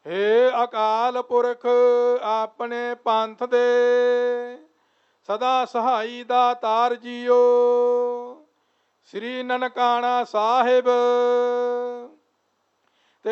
हे अकाल पुरख अपने पंथ दे सदा सहाई दातार जियो। श्री ननकाना साहिब